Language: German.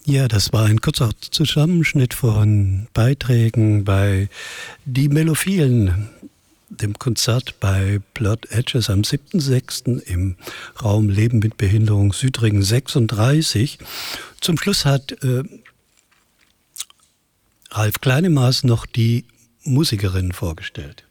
Ja, das war ein kurzer Zusammenschnitt von Beiträgen bei Die Mellophilen, dem Konzert bei Blurred Edges am 7.6. im Raum Leben mit Behinderung Südringen 36. Zum Schluss hat Ralf Kleinemaß noch die Musikerin vorgestellt.